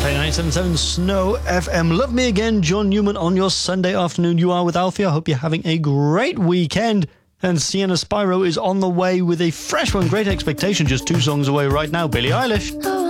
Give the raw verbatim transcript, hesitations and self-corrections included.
nine seven seven Snow F M. Love Me Again, John Newman on your Sunday afternoon. You are with Alfie. I hope you're having a great weekend. And Sienna Spyro is on the way with a fresh one. Great Expectation, just two songs away right now. Billie Eilish.